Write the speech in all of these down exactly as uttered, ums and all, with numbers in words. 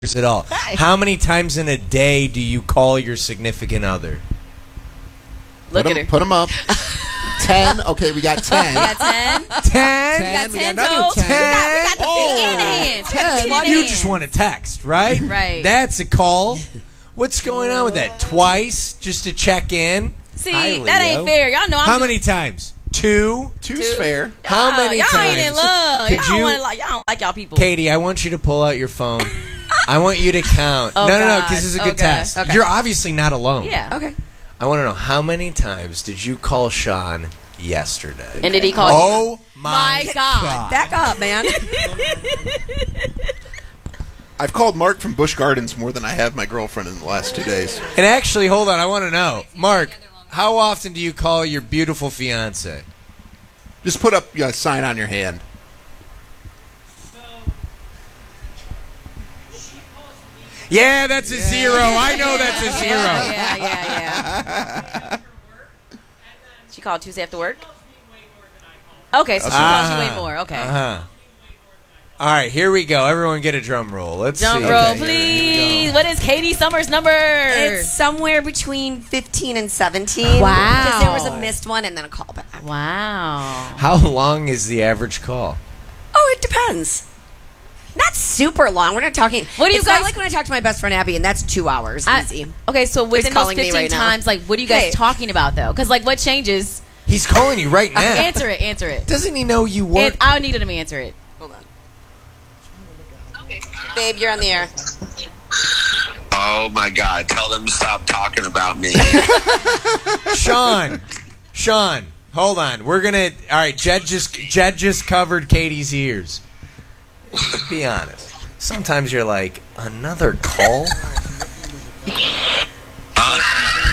at all. Hi. How many times in a day do you call your significant other? Look put at them, her. Put them up. ten. Okay, we got ten. We got ten. Ten? We got we ten got another toes. We ten. got, we got the Oh. big hands. We got the big You hands. just want to text, right? Right. That's a call. What's going on with that? Twice just to check in? See, Hi, that Leo. ain't fair. Y'all know I'm How just- many times? Two? Two's Two. fair. How Y'all- many y'all times? ain't in love. Could Y'all don't you- want to like. Y'all don't like y'all people. Katie, I want you to pull out your phone. I want you to count. Oh, no, no, no, God. because this is a Oh, good God. test. Okay. You're obviously not alone. Yeah. Okay. I want to know, how many times did you call Sean yesterday? And did he call Oh, you? my My God. Back up, man. I've called Mark from Busch Gardens more than I have my girlfriend in the last two days. And actually, hold on, I want to know. Mark, how often do you call your beautiful fiance? Just put up a sign on your hand. Yeah, that's a zero. I know that's a zero. Yeah, yeah, yeah. She called Tuesday after work? Okay, so she called you way more. Okay. Uh-huh. All right, here we go. Everyone get a drum roll. Let's Drum see. roll, Okay, here we please. go. What is Katie Summers' number? It's somewhere between fifteen and seventeen. Wow. Because there was a missed one and then a callback. Wow. How long is the average call? Oh, it depends. Not super long. We're not talking. What do you it's guys- not like when I talk to my best friend Abby, and that's two hours. I- easy. Okay, so within those calling me fifteen right now. times, like, what are you guys Hey. talking about, though? Because, like, what changes? He's calling you right now. Answer it, answer it. Doesn't he know you work? And I needed him to answer it. Hold on. Babe, you're on the air. Oh my God! Tell them to stop talking about me. Sean, Sean, hold on. We're gonna. All right, Jed just Jed just covered Katie's ears. Be honest. Sometimes you're like, another call. uh,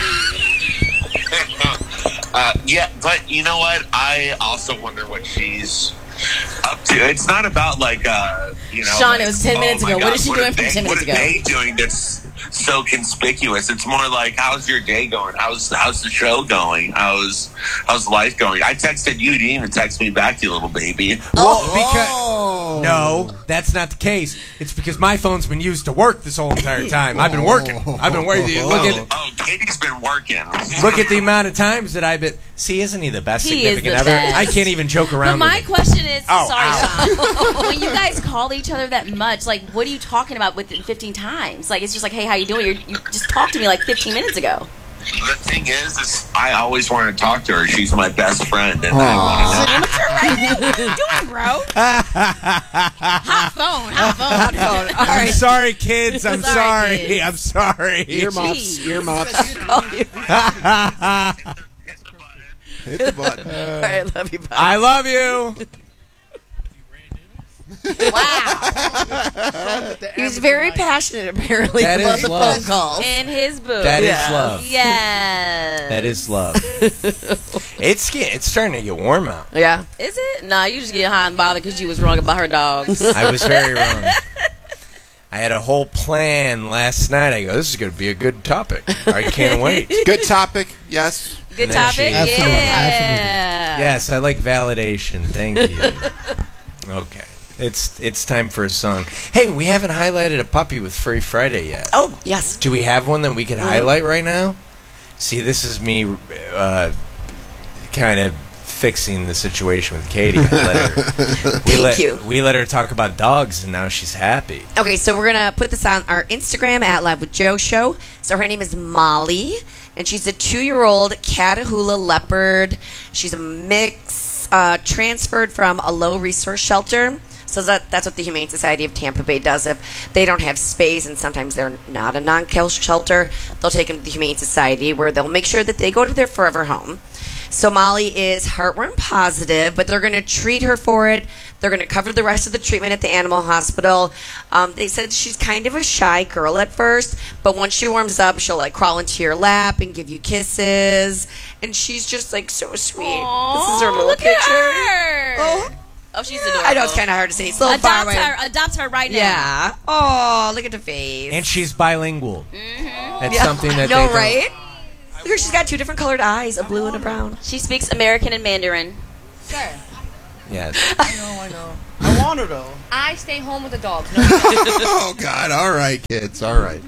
uh, yeah, but you know what? I also wonder what she's up to. It's not about like, uh, you know, Sean, like, it was ten minutes oh my ago. What God, is she are doing from they- ten minutes What are ago? they doing that's so conspicuous? It's more like, how's your day going? How's how's the show going? How's how's life going? I texted you. You didn't even text me back, you little baby. Well, because no, that's not the case. It's because my phone's been used to work this whole entire time. I've been working. I've been working. Look Oh, at oh, Katie's been working. look at the amount of times that I've been. See, isn't he the best He is significant the other? best. I can't even joke But around. my with him. question is, Ow, sorry, Sean, when you guys call each other that much, like, what are you talking about within fifteen times? Like, it's just like, hey, how you doing? You're, you just talked to me like fifteen minutes ago. The thing is, is I always want to talk to her. She's my best friend, and I want to know. What you doing, bro? Hot phone, hot phone. Hot phone. All I'm right. sorry, kids. I'm Sorry, sorry. kids. I'm sorry. Earmuffs. Earmuffs. Hit the button. All right, love you. Bye. I love you. Wow. He was very passionate, apparently, That about is the love. phone calls. In his booth. That is Yeah. love. Yes. That is love. it's get, it's starting to get warm out. Yeah. Is it? Nah, you just get hot and bothered because you was wrong about her dogs. I was very wrong. I had a whole plan last night. I go, this is going to be a good topic. I can't wait. Good topic. Yes. Good And then topic. she- Absolutely, Yeah. Yes, I like validation. Thank you. Okay. It's it's time for a song. Hey, we haven't highlighted a puppy with Furry Friday yet. Oh, yes. Do we have one that we could highlight right now? See, this is me uh, kind of fixing the situation with Katie. I let her, we Thank let, you. We let her talk about dogs, and now she's happy. Okay, so we're going to put this on our Instagram at Live with Joe Show. So her name is Molly, and she's a two-year-old Catahoula Leopard. She's a mix uh, transferred from a low-resource shelter. So that, that's what the Humane Society of Tampa Bay does. If they don't have space, and sometimes they're not a non-kill shelter, they'll take them to the Humane Society, where they'll make sure that they go to their forever home. So Molly is heartworm positive, but they're going to treat her for it. They're going to cover the rest of the treatment at the animal hospital. Um, they said she's kind of a shy girl at first, but once she warms up, she'll like crawl into your lap and give you kisses. And she's just like so sweet. This is her little look picture. at her. Oh, Oh, she's adorable. I know it's kind of hard to see. It's a little far Adopt away. her. Adopt her right now. Yeah. Oh, look at the face. And she's bilingual. Mm-hmm. That's Yeah. something that no, they don't- right? Look, her, she's got two different colored eyes, a blue and a brown. She speaks American and Mandarin. Yes. I know, I know. I want her though. I stay home with the dogs. No, Oh God! All right, kids. All right.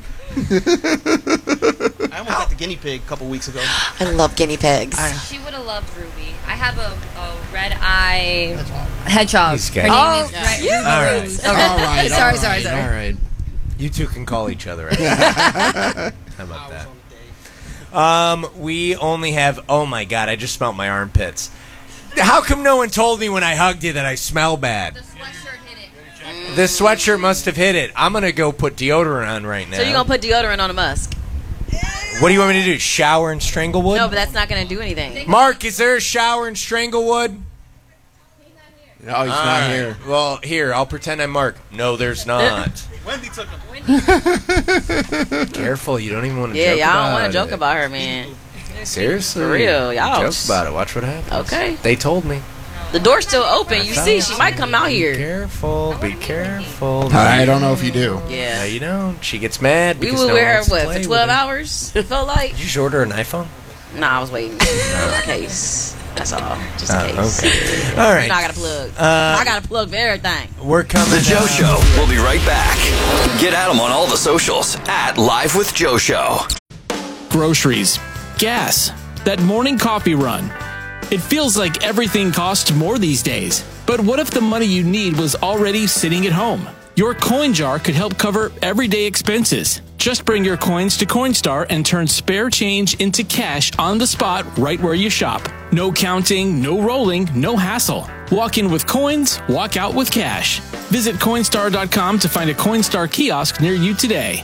I almost got the guinea pig a couple weeks ago. I love guinea pigs. she would have loved Ruby. I have a, a red eye hedgehog. He's Her gay. name Oh, is Red- you- All right. Okay. All right. sorry, all sorry, right, sorry. All right. You two can call each other. How about that? Um, we only have. Oh my God! I just smelled my armpits. How come no one told me when I hugged you that I smell bad? The sweatshirt hit it. The sweatshirt must have hit it. I'm gonna go put deodorant on right now. So you're going to put deodorant on a musk? What do you want me to do? Shower in Stranglewood? No, but that's not going to do anything. Mark, is there a shower in Stranglewood? No, he's All not right. here. Well, here, I'll pretend I'm Mark. No, there's not. Wendy took him. Careful, you don't even want to Yeah, joke y'all about don't want it. to joke about her, man. Seriously? For real, y'all- Joke about it. Watch what happens. Okay. They told me. The door's still open. You see, she might come out Be here. careful. Be careful. I don't know if you do. No, Yeah. you don't. She gets mad We because would no wear one her, wants to what, play for with twelve her. hours? It felt like. Did you just order an iPhone? Nah, I was waiting. In case. That's all. Just in Oh, case. okay. All right. No, I got a plug. Uh, I got a plug for everything. We're coming. The Joe up. Show. We'll be right back. Get at him on all the socials at Live with Joe Show. Groceries, gas, that morning coffee run. It feels like everything costs more these days. But what if the money you need was already sitting at home? Your coin jar could help cover everyday expenses. Just bring your coins to Coinstar and turn spare change into cash on the spot right where you shop. No counting, no rolling, no hassle. Walk in with coins, walk out with cash. Visit Coinstar dot com to find a Coinstar kiosk near you today.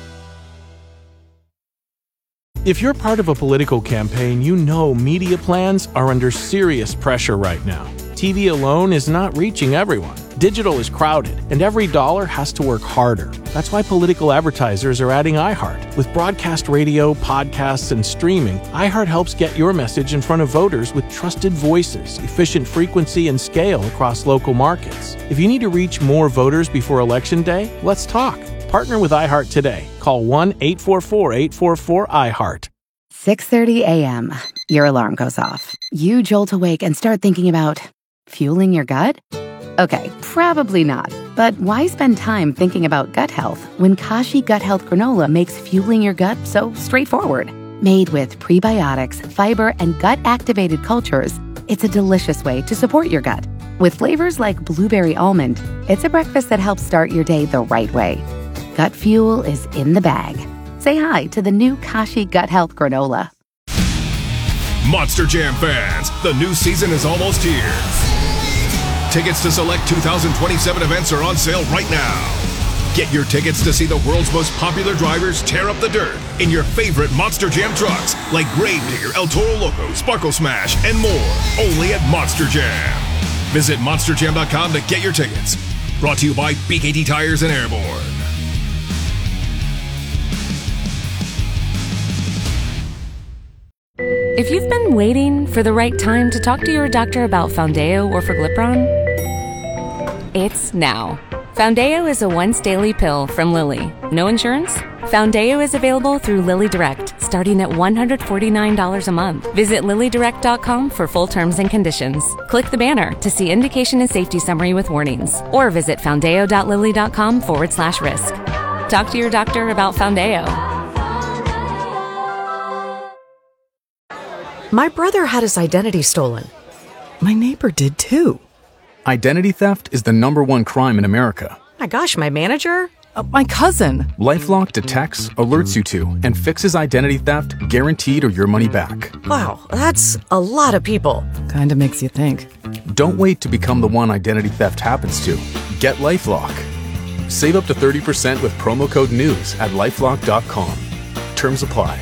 If you're part of a political campaign, you know media plans are under serious pressure right now. T V alone is not reaching everyone. Digital is crowded, and every dollar has to work harder. That's why political advertisers are adding iHeart. With broadcast radio, podcasts, and streaming, iHeart helps get your message in front of voters with trusted voices, efficient frequency, and scale across local markets. If you need to reach more voters before Election Day, let's talk. Partner with iHeart today. Call one eight four four, eight four four, iHeart. six thirty a.m. Your alarm goes off. You jolt awake and start thinking about fueling your gut? Okay, probably not. But why spend time thinking about gut health when Kashi Gut Health Granola makes fueling your gut so straightforward? Made with prebiotics, fiber, and gut-activated cultures, it's a delicious way to support your gut. With flavors like blueberry almond, it's a breakfast that helps start your day the right way. Gut fuel is in the bag. Say hi to the new Kashi Gut Health Granola. Monster Jam fans, the new season is almost here. Tickets to select two thousand twenty-seven events are on sale right now. Get your tickets to see the world's most popular drivers tear up the dirt in your favorite Monster Jam trucks like Gravedigger, El Toro Loco, Sparkle Smash, and more. Only at Monster Jam. Visit monster jam dot com to get your tickets. Brought to you by B K T Tires and Airborne. If you've been waiting for the right time to talk to your doctor about Foundeo or Forglipron, it's now. Foundeo is a once-daily pill from Lilly. No insurance? Foundeo is available through Lilly Direct, starting at one hundred forty-nine dollars a month. Visit lilly direct dot com for full terms and conditions. Click the banner to see indication and safety summary with warnings, or visit foundeo dot lilly dot com forward slash risk. Talk to your doctor about Foundeo. My brother had his identity stolen. My neighbor did too. Identity theft is the number one crime in America. My gosh, my manager? Uh, my cousin. LifeLock detects, alerts you to, and fixes identity theft guaranteed or your money back. Wow, that's a lot of people. Kinda makes you think. Don't wait to become the one identity theft happens to. Get LifeLock. Save up to thirty percent with promo code NEWS at lifelock dot com. Terms apply.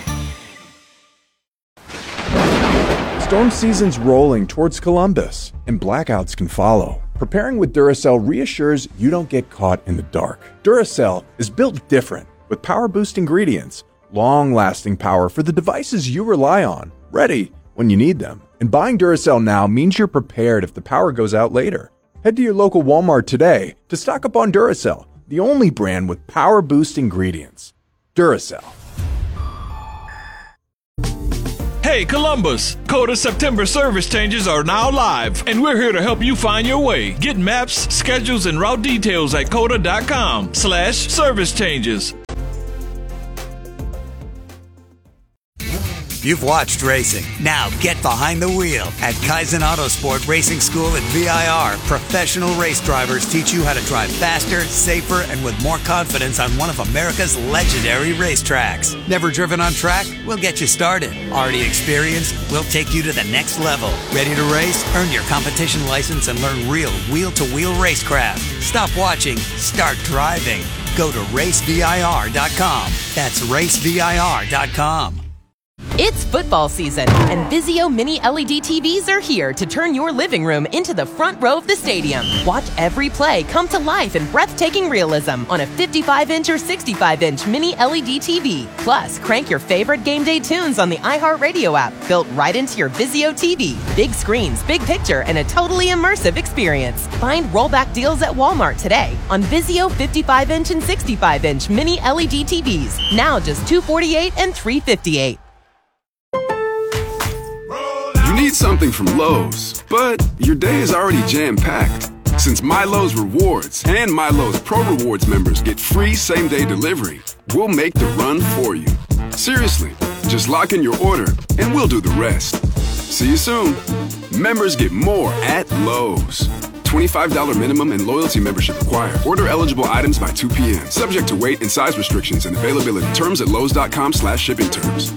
Storm season's rolling towards Columbus, and blackouts can follow. Preparing with Duracell reassures you don't get caught in the dark. Duracell is built different, with power-boost ingredients, long-lasting power for the devices you rely on, ready when you need them. And buying Duracell now means you're prepared if the power goes out later. Head to your local Walmart today to stock up on Duracell, the only brand with power-boost ingredients. Duracell. Hey, Columbus! Coda September service changes are now live, and we're here to help you find your way. Get maps, schedules, and route details at coda.com slash service changes. You've watched racing. Now get behind the wheel. At Kaizen Autosport Racing School at V I R, professional race drivers teach you how to drive faster, safer, and with more confidence on one of America's legendary racetracks. Never driven on track? We'll get you started. Already experienced? We'll take you to the next level. Ready to race? Earn your competition license and learn real wheel-to-wheel racecraft. Stop watching. Start driving. Go to race V I R dot com. That's race V I R dot com. It's football season, and Vizio Mini L E D T Vs are here to turn your living room into the front row of the stadium. Watch every play come to life in breathtaking realism on a fifty-five inch or sixty-five inch Mini L E D T V. Plus, crank your favorite game day tunes on the iHeartRadio app, built right into your Vizio T V. Big screens, big picture, and a totally immersive experience. Find rollback deals at Walmart today on Vizio fifty-five inch and sixty-five inch Mini L E D T Vs. Now just two hundred forty-eight dollars and three hundred fifty-eight dollars. You need something from Lowe's, but your day is already jam-packed. Since MyLowe's Rewards and MyLowe's Pro Rewards members get free same-day delivery, we'll make the run for you. Seriously, just lock in your order and we'll do the rest. See you soon. Members get more at Lowe's. twenty-five dollars minimum and loyalty membership required. Order eligible items by two p.m. Subject to weight and size restrictions and availability. Terms at lowes.com slash shipping terms.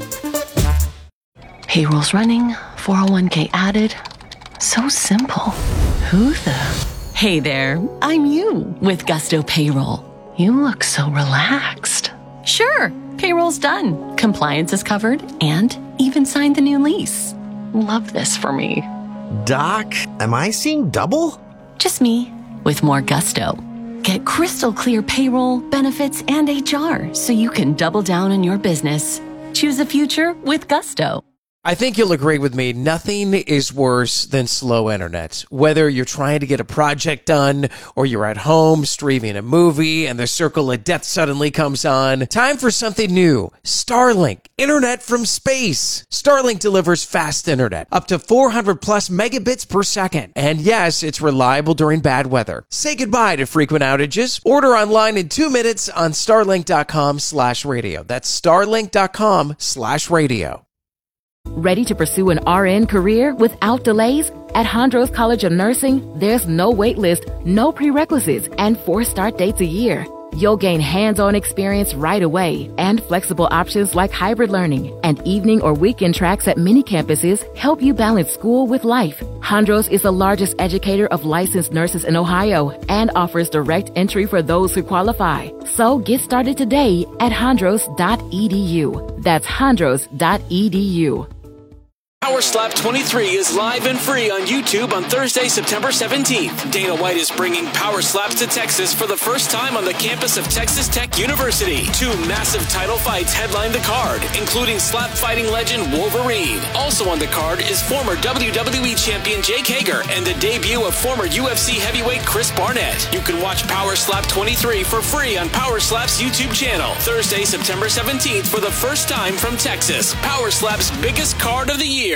Payroll's running, four oh one k added. So simple. Who the? Hey there, I'm you with Gusto Payroll. You look so relaxed. Sure, payroll's done. Compliance is covered and even signed the new lease. Love this for me. Doc, am I seeing double? Just me with more gusto. Get crystal clear payroll, benefits, and H R so you can double down on your business. Choose a future with Gusto. I think you'll agree with me. Nothing is worse than slow internet. Whether you're trying to get a project done or you're at home streaming a movie and the circle of death suddenly comes on. Time for something new. Starlink. Internet from space. Starlink delivers fast internet. Up to four hundred plus megabits per second. And yes, it's reliable during bad weather. Say goodbye to frequent outages. Order online in two minutes on starlink.com slash radio. That's starlink.com slash radio. Ready to pursue an R N career without delays? At Hondros College of Nursing, there's no wait list, no prerequisites, and four start dates a year. You'll gain hands-on experience right away and flexible options like hybrid learning and evening or weekend tracks at many campuses help you balance school with life. Hondros is the largest educator of licensed nurses in Ohio and offers direct entry for those who qualify. So get started today at hondros dot e d u. That's hondros dot e d u. Power Slap twenty-three is live and free on YouTube on Thursday, September seventeenth. Dana White is bringing Power Slaps to Texas for the first time on the campus of Texas Tech University. Two massive title fights headline the card, including slap fighting legend Wolverine. Also on the card is former W W E champion Jake Hager and the debut of former U F C heavyweight Chris Barnett. You can watch Power Slap twenty-three for free on Power Slap's YouTube channel. Thursday, September seventeenth for the first time from Texas. Power Slap's biggest card of the year.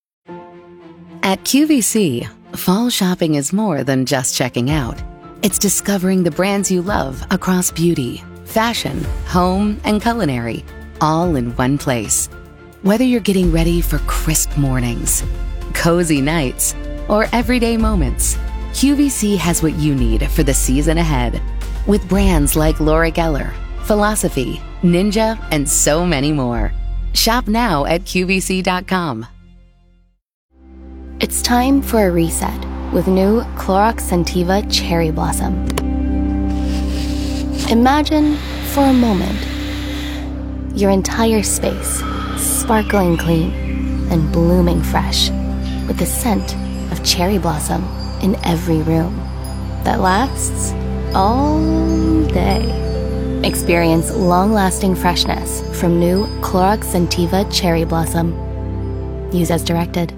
At Q V C, fall shopping is more than just checking out. It's discovering the brands you love across beauty, fashion, home, and culinary, all in one place. Whether you're getting ready for crisp mornings, cozy nights, or everyday moments, Q V C has what you need for the season ahead. With brands like Laura Geller, Philosophy, Ninja, and so many more. Shop now at Q V C dot com. It's time for a reset with new Clorox Scentiva Cherry Blossom. Imagine, for a moment, your entire space sparkling clean and blooming fresh with the scent of cherry blossom in every room that lasts all day. Experience long-lasting freshness from new Clorox Scentiva Cherry Blossom. Use as directed.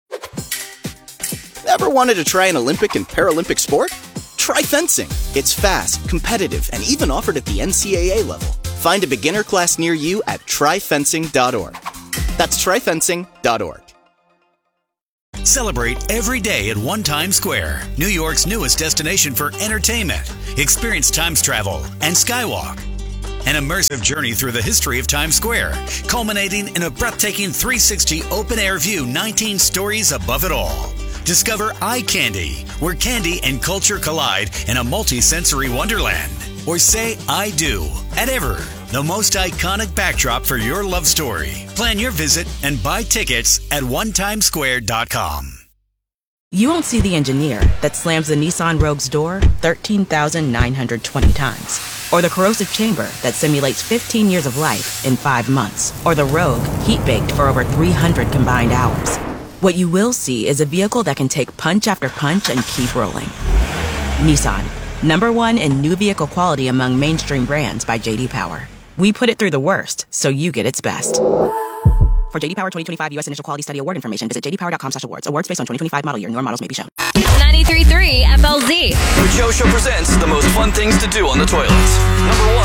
Ever wanted to try an Olympic and Paralympic sport? Try fencing. It's fast, competitive, and even offered at the N C double A level. Find a beginner class near you at try fencing dot org. That's try fencing dot org. Celebrate every day at One Times Square, New York's newest destination for entertainment. Experience Times Travel and Skywalk, an immersive journey through the history of Times Square, culminating in a breathtaking three sixty open-air view, nineteen stories above it all. Discover Eye Candy, where candy and culture collide in a multi-sensory wonderland. Or say I do at Ever, the most iconic backdrop for your love story. Plan your visit and buy tickets at one times square dot com. You won't see the engineer that slams the Nissan Rogue's door thirteen thousand nine hundred twenty times. Or the corrosive chamber that simulates fifteen years of life in five months. Or the Rogue heat-baked for over three hundred combined hours. What you will see is a vehicle that can take punch after punch and keep rolling. Nissan, number one in new vehicle quality among mainstream brands by J D Power. We put it through the worst, so you get its best. For J D Power twenty twenty-five U S Initial Quality Study Award information, visit j d power dot com slash awards. Awards based on twenty twenty-five model year. Newer models may be shown. ninety-three point three F L Z. The Joe Show presents the most fun things to do on the toilet. Number one.